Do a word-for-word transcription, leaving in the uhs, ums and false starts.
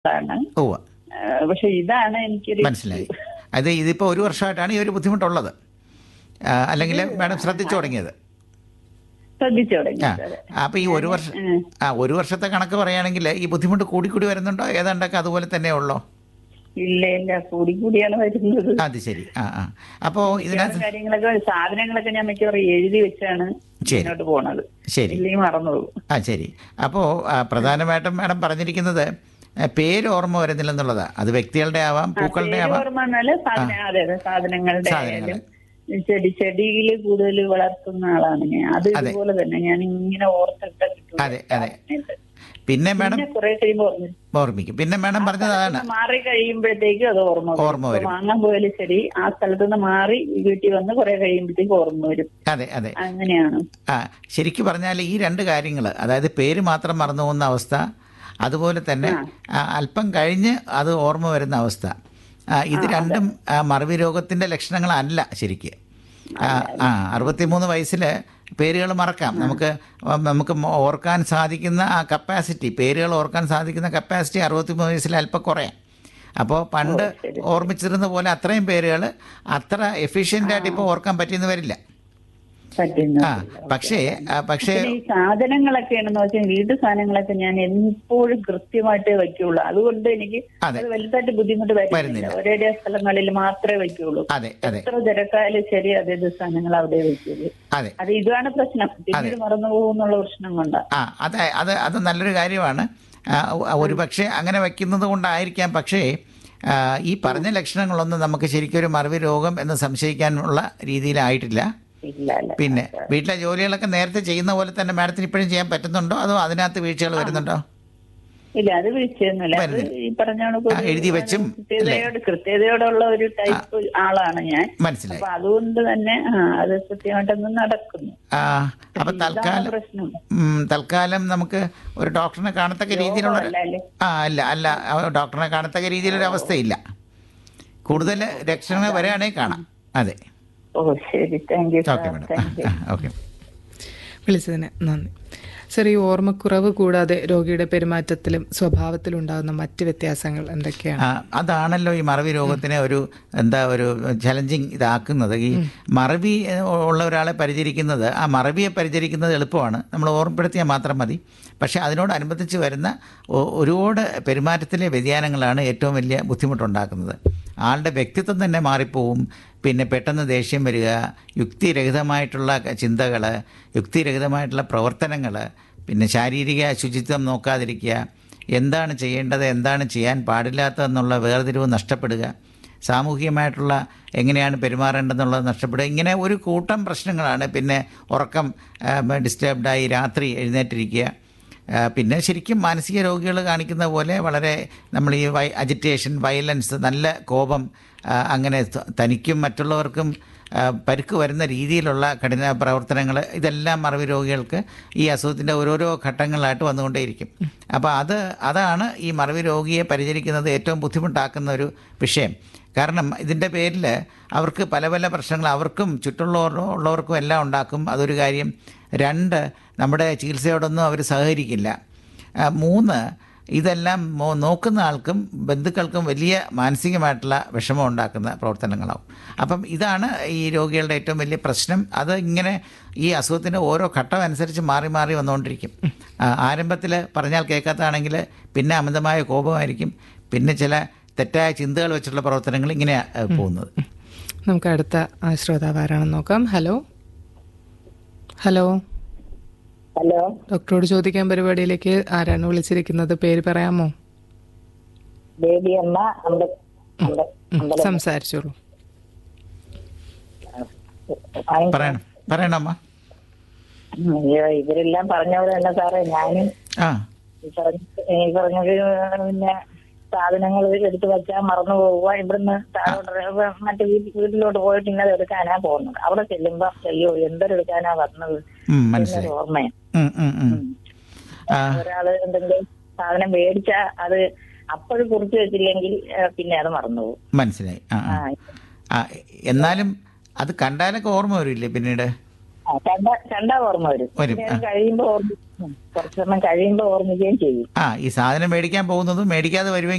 ആണ്. ഉവ്വ. ഏഹ് പക്ഷെ ഇതാണ് എനിക്കൊരു മനസ്സിലായി. അത് ഇതിപ്പോൾ ഒരു വർഷമായിട്ടാണ് ഈ ഒരു ബുദ്ധിമുട്ടുള്ളത്, ആ, അല്ലെങ്കിൽ മാഡം ശ്രദ്ധിച്ചു തുടങ്ങിയത്? ശ്രദ്ധിച്ചു ആ തുടങ്ങിയത്. അതെ. അപ്പോൾ ഈ ഒരു വർഷം ഏഹ് ആ ഒരു വർഷത്തെ കണക്ക് പറയുകയാണെങ്കിൽ ഈ ബുദ്ധിമുട്ട് കൂടിക്കൂടി വരുന്നുണ്ടോ, ഏതാണ്ടൊക്കെ അതുപോലെ തന്നെ ഉള്ളോ? ഇല്ല ഇല്ല കൂടി കൂടിയാണ് വരുന്നത്. അത് ശരി. ആ ആ അപ്പോൾ മിക്കവാറും ഇതിനകത്ത് കാര്യങ്ങളൊക്കെ സാധനങ്ങളൊക്കെ ഞാൻ മിക്കവാറും എഴുതി വെച്ചാണ് ശരി. മുന്നോട്ട് പോണത്. ശരി. ഇല്ലെങ്കിൽ മറന്നു പോകും. ആ ശരി. അപ്പോൾ പ്രധാനമായിട്ടും മാഡം പറഞ്ഞിരിക്കുന്നത് ആ, പേര് ഓർമ്മ വരുന്നില്ലെന്നുള്ളതാണ്. അത് വ്യക്തികളുടെ ആവാം, ആ, പൂക്കളുടെ പേര് ആവാം. ഓർമ്മ എന്നാല് സാധന അതെ അതെ സാധനങ്ങളുടെ സാധനങ്ങൾ. ആയാലും ചെടി ചെടിയിൽ കൂടുതൽ വളർത്തുന്ന ആളാണ് ഞാൻ. അത് അതെ. ഇതുപോലെ തന്നെ ഞാൻ ഇങ്ങനെ ഓർത്തിട്ട് കിട്ടൂല. അതെ അതെ. പിന്നെ മാഡം പിന്നെ കുറെ കഴിയുമ്പോൾ ഓർമ്മ ഓർമ്മിക്കും. പിന്നെ മാഡം പറഞ്ഞത് അതാണ്, സ്ഥലത്തുനിന്ന് മാറി കഴിയുമ്പോഴത്തേക്കും അത് ഓർമ്മ വരും. ഓർമ്മ ഇപ്പൊ വരും. വാങ്ങാൻ പോയാലും ശരി, ആ സ്ഥലത്ത് നിന്ന് മാറി വീട്ടിൽ വന്ന് കുറെ കഴിയുമ്പോഴത്തേക്കും ഓർമ്മ വരും. അതെ അതെ. അങ്ങനെയാണ്. ആ ശരിക്കും പറഞ്ഞാൽ ഈ രണ്ട് കാര്യങ്ങൾ, അതായത് പേര് മാത്രം മറന്നു പോകുന്ന അവസ്ഥ, അതുപോലെ തന്നെ ആ, അല്പം കഴിഞ്ഞ് അത് ഓർമ്മ വരുന്ന അവസ്ഥ, ആ, ഇത് രണ്ടും ആ, മറവി രോഗത്തിൻ്റെ ലക്ഷണങ്ങളല്ല ശരിക്ക്. ആ ആ അറുപത്തിമൂന്ന് വയസ്സിൽ പേരുകൾ മറക്കാം. നമുക്ക് നമുക്ക് ഓർക്കാൻ സാധിക്കുന്ന ആ കപ്പാസിറ്റി, പേരുകൾ ഓർക്കാൻ സാധിക്കുന്ന കപ്പാസിറ്റി അറുപത്തിമൂന്ന് വയസ്സിൽ അല്പം കുറയാം. അപ്പോൾ പണ്ട് ഓർമ്മിച്ചിരുന്ന പോലെ അത്രയും പേരുകൾ അത്ര എഫിഷ്യൻ്റായിട്ട് ഇപ്പോൾ ഓർക്കാൻ പറ്റിയെന്ന് വരില്ല. പറ്റുന്നു. ആ പക്ഷേ ആ, പക്ഷേ പിന്നെ ഈ സാധനങ്ങളൊക്കെയാണെന്ന് വെച്ചാൽ വീട്ടു സാധനങ്ങളൊക്കെ ഞാൻ എപ്പോഴും കൃത്യമായിട്ടേ വയ്ക്കുള്ളൂ. അതുകൊണ്ട് എനിക്ക് അതെ. അത് വലുതായിട്ട് ബുദ്ധിമുട്ട് വരുന്നില്ല. വരുന്നില്ല. ഒരേ സ്ഥലങ്ങളിൽ മാത്രമേ വയ്ക്കുള്ളൂ. അതെ അതെ എത്ര തിരക്കായാലും ശരി, അതേ സാധനങ്ങൾ അവിടെ വയ്ക്കുള്ളൂ. അതെ. അത് ഇതാണ് പ്രശ്നം. പിന്നീട് മറന്നു പോകുന്നുള്ള പ്രശ്നം കൊണ്ടാണ്. ആ അത് അത് അത് നല്ലൊരു കാര്യമാണ്. ആ, ഒരു പക്ഷേ അങ്ങനെ വയ്ക്കുന്നത് കൊണ്ടായിരിക്കാം. പക്ഷേ ആ, ഈ പറഞ്ഞ ലക്ഷണങ്ങളൊന്നും നമുക്ക് ശരിക്കും ഒരു മറവി രോഗം എന്ന് സംശയിക്കാനുള്ള രീതിയിലായിട്ടില്ല. ഇല്ല അല്ല. പിന്നെ വീട്ടിലെ ജോലികളൊക്കെ നേരത്തെ ചെയ്യുന്ന പോലെ തന്നെ മാഡത്തിന് ഇപ്പോഴും ചെയ്യാൻ പറ്റുന്നുണ്ടോ, അതോ അതിനകത്ത് വീഴ്ചകൾ വരുന്നുണ്ടോ? ഇല്ല, അത് വീഴ്ചയൊന്നുമില്ല. അത് വരുന്നില്ല. ഈ പറഞ്ഞ കണക്ക് ആ, ഒരു എഴുതി വെച്ചും കൃത്യതയോട് കൃത്യതയോടുള്ള ഒരു ടൈപ്പ് ആളാണ് ഞാൻ. മനസ്സിലായി. അപ്പൊ അതുകൊണ്ട് തന്നെ ആ അത് കൃത്യമായിട്ടൊന്നും നടക്കുന്നു. ആ അപ്പം ഇതാണ് തൽക്കാലം പ്രശ്നം. ഉം, തൽക്കാലം നമുക്ക് ഒരു ഡോക്ടറിനെ കാണത്തക്ക രീതിയിലുള്ള രോഗമല്ല അല്ലേ? ആ അല്ല അല്ല ആ, ഡോക്ടറിനെ കാണത്തക്ക രീതിയിലൊരു അവസ്ഥയില്ല. കൂടുതൽ ലക്ഷണങ്ങൾ വരികയാണെങ്കിൽ കാണാം. അതെ. ഓ ശരി, thank you okay madam. Thank you. Okay. വിളിച്ചതിന് നന്ദി. സർ, ഈ ഓർമ്മക്കുറവ് കൂടാതെ രോഗിയുടെ പെരുമാറ്റത്തിലും സ്വഭാവത്തിലും ഉണ്ടാകുന്ന മറ്റ് വ്യത്യാസങ്ങൾ എന്തൊക്കെയാണ്? ആ, അതാണല്ലോ ഈ മറവി രോഗത്തിനെ ഒരു എന്താ ഒരു ചലഞ്ചിങ് ഇതാക്കുന്നത്. ഈ മറവി ഉള്ള ഒരാളെ പരിചരിക്കുന്നത്, ആ മറവിയെ പരിചരിക്കുന്നത് എളുപ്പമാണ്, നമ്മൾ ഓർമ്മപ്പെടുത്തിയാൽ മാത്രം മതി. പക്ഷേ അതിനോടനുബന്ധിച്ച് വരുന്ന ഒ- ഒരുപാട് പെരുമാറ്റത്തിലെ വ്യതിയാനങ്ങളാണ് ഏറ്റവും വലിയ ബുദ്ധിമുട്ടുണ്ടാക്കുന്നത്. ആളുടെ വ്യക്തിത്വം തന്നെ മാറിപ്പോവും. പിന്നെ പെട്ടെന്ന് ദേഷ്യം വരിക, യുക്തിരഹിതമായിട്ടുള്ള ചിന്തകൾ, യുക്തിരഹിതമായിട്ടുള്ള പ്രവർത്തനങ്ങൾ, പിന്നെ ശാരീരിക ശുചിത്വം നോക്കാതിരിക്കുക, എന്താണ് ചെയ്യേണ്ടത് എന്താണ് ചെയ്യാൻ പാടില്ലാത്തതെന്നുള്ള വേർതിരിവ് നഷ്ടപ്പെടുക, സാമൂഹികമായിട്ടുള്ള എങ്ങനെയാണ് പെരുമാറേണ്ടതെന്നുള്ളത് നഷ്ടപ്പെടുക. ഇങ്ങനെ ഒരു കൂട്ടം പ്രശ്നങ്ങളാണ്. പിന്നെ ഉറക്കം ഡിസ്റ്റർബ്ഡായി രാത്രി എഴുന്നേറ്റിരിക്കുക. ആ, പിന്നെ ശരിക്കും മാനസിക രോഗികൾ കാണിക്കുന്ന പോലെ വളരെ നമ്മൾ ഈ വൈ അജിറ്റേഷൻ, വയലൻസ്, നല്ല കോപം, ആ, അങ്ങനെ ത- തനിക്കും മറ്റുള്ളവർക്കും ആ, പരുക്ക് വരുന്ന രീതിയിലുള്ള കഠിന പ്രവർത്തനങ്ങൾ, ഇതെല്ലാം മറവി രോഗികൾക്ക് ഈ അസുഖത്തിൻ്റെ ഓരോരോ ഘട്ടങ്ങളായിട്ട് വന്നുകൊണ്ടേയിരിക്കും. അപ്പോൾ അത് അതാണ് ഈ മറവി രോഗിയെ പരിചരിക്കുന്നത് ഏറ്റവും ബുദ്ധിമുട്ടാക്കുന്ന ഒരു വിഷയം. കാരണം ഇതിൻ്റെ പേരിൽ അവർക്ക് പല പല പ്രശ്നങ്ങൾ അവർക്കും ചുറ്റുള്ളവർ ഉള്ളവർക്കും എല്ലാം ഉണ്ടാക്കും. അതൊരു കാര്യം. രണ്ട്, നമ്മുടെ ചികിത്സയോടൊന്നും അവർ സഹകരിക്കില്ല. ആ, മൂന്ന്, ഇതെല്ലാം മോ- നോക്കുന്ന ആൾക്കും ബന്ധുക്കൾക്കും വലിയ മാനസികമായിട്ടുള്ള വിഷമം ഉണ്ടാക്കുന്ന പ്രവർത്തനങ്ങളാവും. അപ്പം ഇതാണ് ഈ രോഗികളുടെ ഏറ്റവും വലിയ പ്രശ്നം. അത് ഇങ്ങനെ ഈ അസുഖത്തിൻ്റെ ഓരോ ഘട്ടം അനുസരിച്ച് മാറി മാറി വന്നുകൊണ്ടിരിക്കും. ആരംഭത്തിൽ പറഞ്ഞാൽ കേൾക്കാത്തതാണെങ്കിൽ പിന്നെ അമിതമായ കോപമായിരിക്കും, പിന്നെ ചില തെറ്റായ ചിന്തകൾ വെച്ചിട്ടുള്ള പ്രവർത്തനങ്ങൾ ഇങ്ങനെയാണ് പോകുന്നത്. നമുക്ക് അടുത്ത ആ, ശ്രോതാവ് ആരാണെന്ന് നോക്കാം. ഹലോ ഹലോ ഹലോ, ഡോക്ടറോട് ചോദിക്കാൻ പരിപാടിയിലേക്ക് ആരാണ് വിളിച്ചിരിക്കുന്നത്? പേര് പറയാമോ? ബേബി അമ്മ അമ്പ- അമ്പ- ഉം, സംസാരിച്ചോളൂ. പറയണം പറയണം അമ്മ. അയ്യോ, ഇവരെല്ലാം പറഞ്ഞ പോലെ തന്നെ സാറേ ഞാനും ആ ഈ പറഞ്ഞ ഈ പറഞ്ഞത് പിന്നെ സാധനങ്ങൾ എടുത്ത് വെച്ചാൽ മറന്നു പോവുക. ഇവിടുന്ന് താഴോട്ട് മറ്റേ വീട്ടിൽ വീട്ടിലോട്ട് പോയിട്ട് ഇന്നത് എടുക്കാനാ പോകുന്നത്. അവിടെ ചെല്ലുമ്പോ അയ്യോ എന്തൊരെടുക്കാനാ വന്നത് ഉം, എന്നൊരു മനസ്സിലായി. ഓർമ്മയാണ്. ഉം, ഉം, ഉം. ആ, ഒരാള് എന്തെങ്കിലും സാധനം മേടിച്ചാ അത് അപ്പോഴും കുറിച്ച് വെച്ചില്ലെങ്കിൽ ഏഹ്, പിന്നെ അത് മറന്നുപോകും. മനസ്സിലായി. ആ ആ. ആ ആ എന്നാലും അത് കണ്ടാലൊക്കെ ഓർമ്മ വരില്ലേ പിന്നീട്? ആ, കണ്ട കണ്ടാ ഓർമ്മ വരും. വരും. നേരം കഴിയുമ്പോ ഓർമ്മ കുറച്ച് സമയം കഴിയുമ്പോ ഓർമ്മിക്കുകയും ചെയ്യും. ആ ഈ സാധനം മേടിക്കാൻ പോകുന്നതും മേടിക്കാതെ വരുമെങ്കിൽ